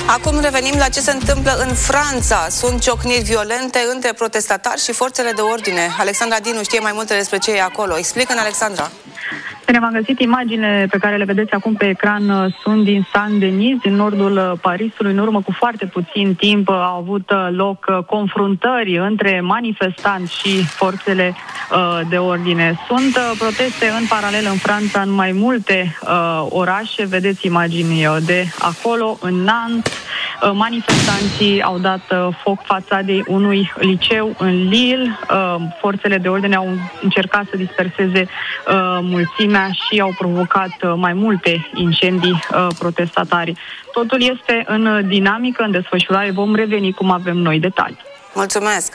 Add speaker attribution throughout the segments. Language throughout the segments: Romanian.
Speaker 1: Acum revenim la ce se întâmplă în Franța. Sunt ciocniri violente între protestatari și forțele de ordine. Alexandra Dinu știe mai multe despre ce e acolo. Explică-ne, Alexandra.
Speaker 2: Bine, v-am găsit. Imaginile pe care le vedeți acum pe ecran sunt din Saint-Denis, din nordul Parisului. În urmă cu foarte puțin timp au avut loc confruntări între manifestanți și forțele de ordine. Sunt proteste în paralel în Franța în mai multe orașe. Vedeți imagini de acolo, în Nantes. Manifestanții au dat foc fațadei unui liceu în Lille. Forțele de ordine au încercat să disperseze mulțimea și au provocat mai multe incendii protestatari. Totul este în dinamică, în desfășurare. Vom reveni cum avem noi detalii.
Speaker 1: Mulțumesc!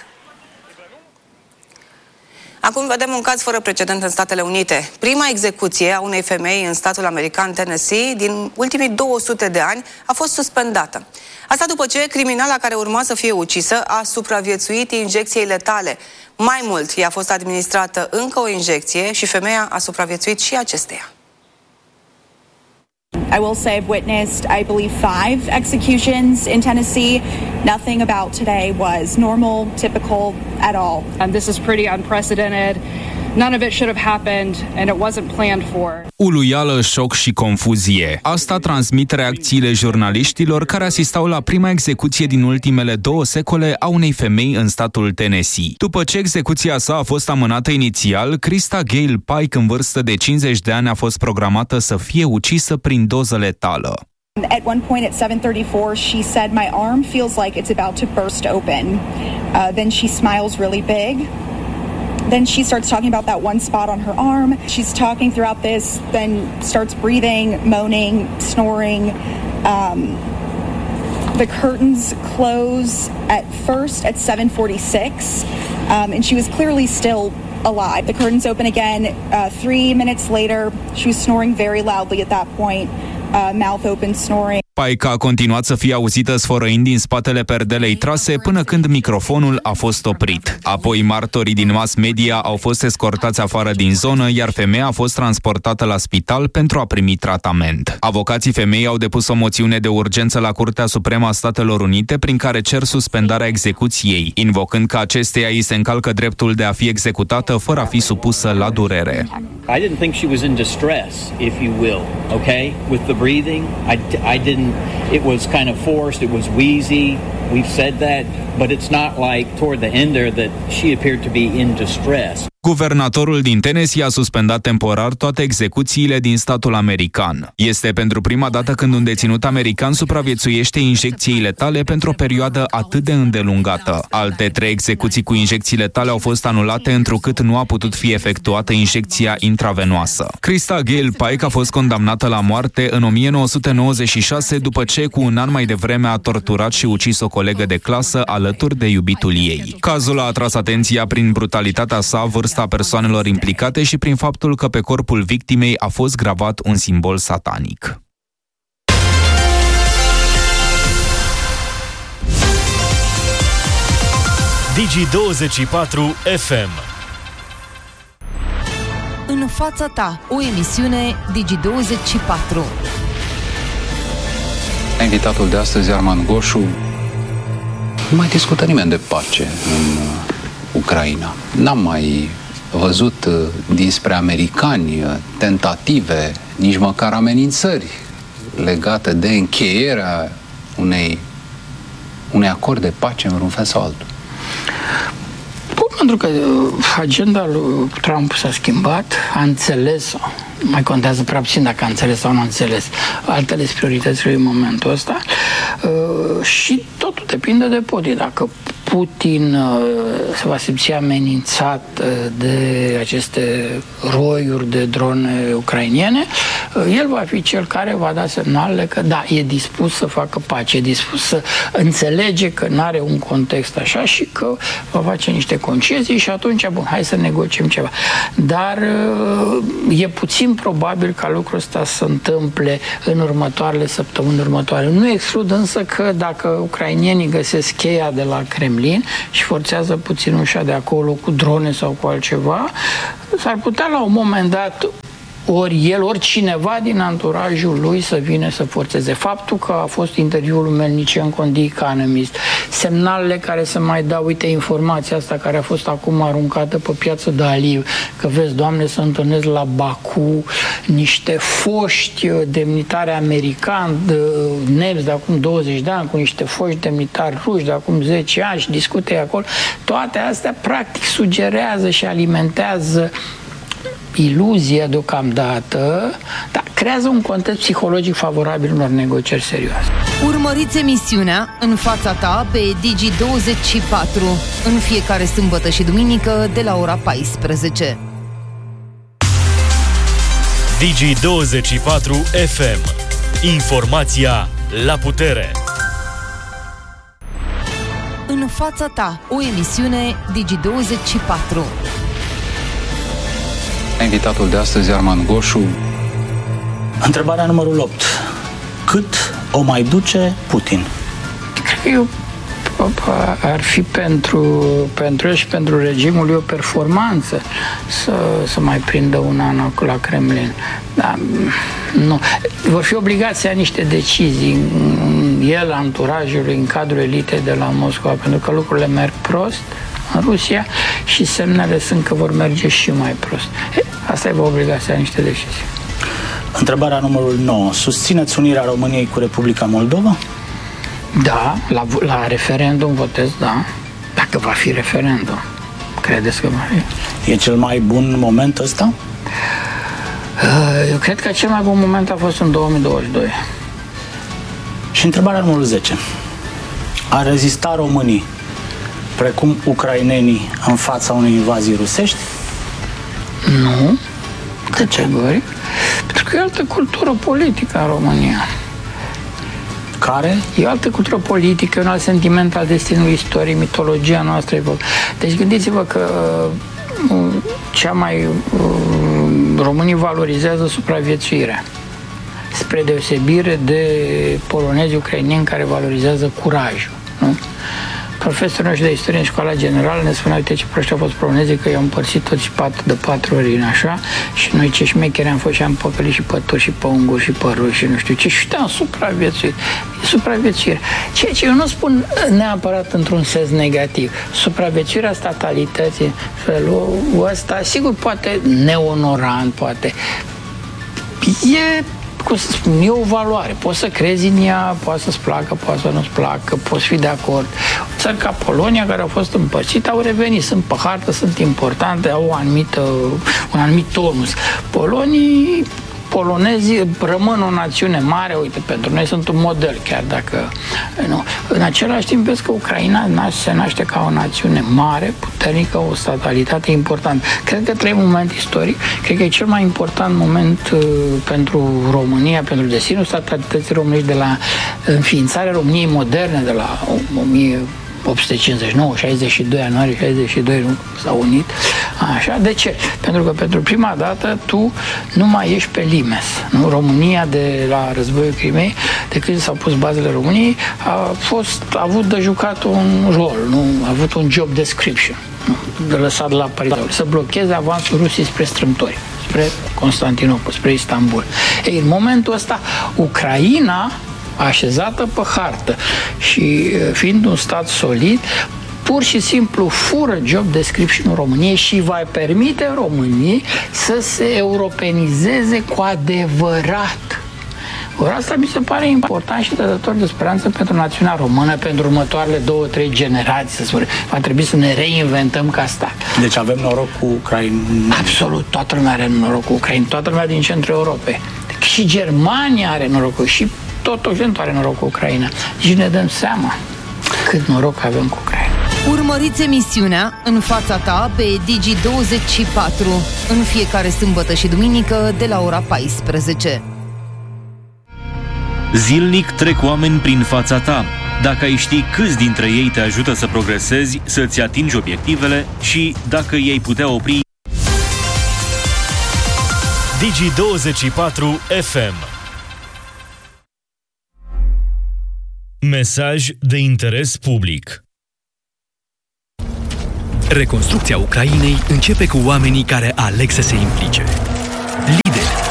Speaker 1: Acum vedem un caz fără precedent în Statele Unite. Prima execuție a unei femei în statul american Tennessee din ultimii 200 de ani a fost suspendată. Asta după ce criminala care urma să fie ucisă a supraviețuit injecției letale. Mai mult, i-a fost administrată încă o injecție și femeia a supraviețuit și acesteia.
Speaker 3: I will say I've witnessed, I believe, 5 executions in Tennessee. Nothing about today was normal, typical at all.
Speaker 4: And this is pretty unprecedented. None of it should have happened and it wasn't planned for.
Speaker 5: Uluială, șoc și confuzie. Asta transmit reacțiile jurnaliștilor care asistau la prima execuție din ultimele 2 secole a unei femei în statul Tennessee. După ce execuția sa a fost amânată inițial, Krista Gale Pike, în vârstă de 50 de ani, a fost programată să fie ucisă prin doză letală.
Speaker 3: At one point at 7:34, she said, "My arm feels like it's about to burst open." Then she smiles really big. Then she starts talking about that one spot on her arm. She's talking throughout this, then starts breathing, moaning, snoring. The curtains close at first at 7:46, and she was clearly still alive. The curtains open again 3 minutes later. She was snoring very loudly at that point. Mouth open, snoring.
Speaker 5: Pike a continuat să fie auzită sfărăind din spatele perdelei trase până când microfonul a fost oprit. Apoi martorii din mass media au fost escortați afară din zonă, iar femeia a fost transportată la spital pentru a primi tratament. Avocații femeii au depus o moțiune de urgență la Curtea Supremă a Statelor Unite prin care cer suspendarea execuției, invocând că acesteia îi se încalcă dreptul de a fi executată fără a fi supusă la durere.
Speaker 6: I didn't think she was in distress, if you will, okay? With the breathing, I didn't. It was kind of forced, it was wheezy. We've said that, but it's not like toward the end there that she appeared to be in distress.
Speaker 5: Guvernatorul din Tennessee a suspendat temporar toate execuțiile din statul american. Este pentru prima dată când un deținut american supraviețuiește injecției letale pentru o perioadă atât de îndelungată. Alte 3 execuții cu injecții letale au fost anulate întrucât nu a putut fi efectuată injecția intravenoasă. Krista Gale Pike a fost condamnată la moarte în 1996 după ce cu un an mai devreme a torturat și ucis o colegă de clasă alături de iubitul ei. Cazul a atras atenția prin brutalitatea sa, vârsta persoanelor implicate și prin faptul că pe corpul victimei a fost gravat un simbol satanic.
Speaker 7: Digi24 FM.
Speaker 8: În fața ta, o emisiune Digi24.
Speaker 9: Invitatul de astăzi, Arman Goșu. Nu mai discută nimeni de pace în Ucraina. N-am mai văzut dinspre americani tentative, nici măcar amenințări legate de încheierea unei acord de pace în vreun fel sau altul.
Speaker 10: Pentru că agenda lui Trump s-a schimbat, a înțeles-o. Mai contează prea puțin dacă a înțeles sau nu a înțeles. Altele sunt prioritățile în momentul ăsta. Și totul depinde de Putin. Dacă Putin se va simți amenințat de aceste roiuri de drone ucrainene, el va fi cel care va da semnalele că da, e dispus să facă pace, e dispus să înțelege că nu are un context așa și că va face niște concesii și atunci, bun, hai să negociem ceva. Dar e puțin probabil ca lucrul ăsta să se întâmple în următoarele săptămâni următoare. Nu exclud însă că dacă ucrainienii găsesc cheia de la Kremlin și forțează puțin ușa de acolo cu drone sau cu altceva, s-ar putea la un moment dat ori el, ori cineva din anturajul lui să vină să forțeze. Faptul că a fost interviul lui Melnicenko în The Economist, semnalele care se mai dau, uite informația asta care a fost acum aruncată pe piață de Aliv, că vezi, Doamne, să întâlnesc la Baku niște foști demnitari americani, nemți de acum 20 de ani, cu niște foști demnitari ruși de acum 10 ani și discute acolo. Toate astea practic sugerează și alimentează iluzia deocamdată, dar creează un context psihologic favorabil unor negocieri serioase.
Speaker 8: Urmăriți emisiunea În fața ta pe Digi24 în fiecare sâmbătă și duminică de la ora 14.
Speaker 7: Digi24 FM. Informația la putere.
Speaker 8: În fața ta, o emisiune Digi24.
Speaker 9: Invitatul de astăzi, Arman Goșu.
Speaker 11: Întrebarea numărul 8. Cât o mai duce Putin?
Speaker 10: Eu ar fi pentru el și pentru regimul lui o performanță să mai prindă un an la Kremlin. Dar nu. Vor fi obligați să ia niște decizii el, anturajul, în cadrul elitei de la Moscova, pentru că lucrurile merg prost în Rusia și semnele sunt că vor merge și mai prost. Asta îi va obliga să ia niște decizii.
Speaker 11: Întrebarea numărul 9. Susțineți unirea României cu Republica Moldova?
Speaker 10: Da, la referendum votez, da. Dacă va fi referendum. Credeți că va fi?
Speaker 11: E cel mai bun moment ăsta?
Speaker 10: Eu cred că cel mai bun moment a fost în 2022.
Speaker 11: Și întrebarea numărul 10. A rezista românii precum ucrainenii în fața unei invazii rusești?
Speaker 10: Nu.
Speaker 11: Categoric.
Speaker 10: Pentru că e altă cultură politică în România.
Speaker 11: Care?
Speaker 10: E o altă cultură politică, un alt sentiment al destinului istoriei, mitologia noastră. Deci gândiți-vă că românii valorizează supraviețuirea, spre deosebire de polonezi ucraineni care valorizează curajul, nu? Profesorul nostru de istorie în școala generală ne spunea, uite ce proști au fost polonezii, că i-au împărțit toți de 4 ori în așa, și noi ce șmecheri am fost și am păcălit și pe turci și pe unguri și pe ruși și nu știu ce, și am supraviețuit. E supraviețuire. Ceea ce eu nu spun neapărat într-un sens negativ. Supraviețuirea statalității, felul ăsta, sigur, poate neonorant, poate e o valoare. Poți să crezi în ea, poate să-ți placă, poate să nu-ți placă, poți fi de acord. Țări ca Polonia, care au fost împărțite, au revenit, sunt pe hartă, sunt importante, au un anumit tonus. Polonezii rămân o națiune mare, uite, pentru noi sunt un model, chiar dacă nu. În același timp, vezi că Ucraina se naște ca o națiune mare, puternică, o statalitate importantă. Cred că trăim un moment istoric, cred că e cel mai important moment pentru România, pentru destinul statalității românești, de la înființarea României moderne, de la 1859, 62, ianuarie 62 s-au unit. Așa, de ce? Pentru că pentru prima dată tu nu mai ești pe limes. Nu? România de la războiul Crimei, de când s-au pus bazele României, a avut de jucat un rol, nu? A avut un job description, nu? De lăsat la Paris, să blocheze avansul Rusiei spre strâmtori, spre Constantinopol, spre Istanbul. Ei, în momentul ăsta, Ucraina, așezată pe hartă și fiind un stat solid, pur și simplu fură job description-ul României și va permite României să se europenizeze cu adevărat. Ori asta mi se pare important și dătător de speranță pentru națiunea română, pentru următoarele 2-3 generații, să spune. Va trebui să ne reinventăm ca stat.
Speaker 11: Deci avem noroc cu Ucraina?
Speaker 10: Absolut, toată lumea are noroc cu Ucraina, toată lumea din centrul Europei. Și Germania are noroc și tot Occidentul are noroc cu Ucraina. Și ne dăm seama cât noroc avem cu Ucraina.
Speaker 8: Urmăriți emisiunea În fața ta pe Digi24 în fiecare sâmbătă și duminică de la ora 14.
Speaker 7: Zilnic trec oameni prin fața ta. Dacă ai ști câți dintre ei te ajută să progresezi, să-ți atingi obiectivele și dacă ei putea opri.
Speaker 12: Digi24 FM. Mesaj de interes public. Reconstrucția Ucrainei începe cu oamenii care aleg să se implice. Lideri,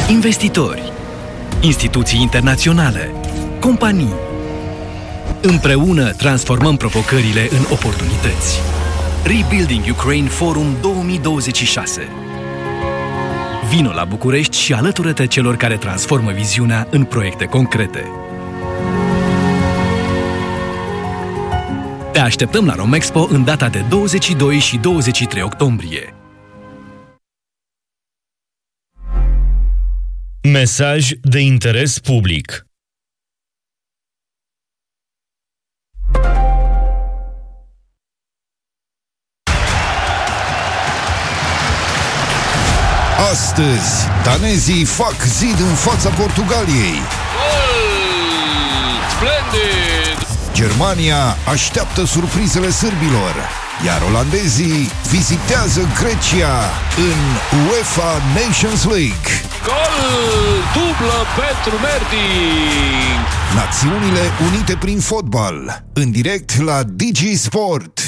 Speaker 13: investitori, instituții internaționale, companii. Împreună transformăm provocările în oportunități. Rebuilding Ukraine Forum 2026. Vino la București și alătură-te celor care transformă viziunea în proiecte concrete. Te așteptăm la Romexpo în data de 22 și 23 octombrie.
Speaker 12: Mesaj de interes public.
Speaker 14: Astăzi, danezii fac zid în fața Portugaliei.
Speaker 15: Splendid!
Speaker 14: Germania așteaptă surprizele sârbilor, iar olandezii vizitează Grecia în UEFA Nations League.
Speaker 15: Gol! Dublă pentru Merting!
Speaker 14: Națiunile Unite prin fotbal, în direct la Digi Sport.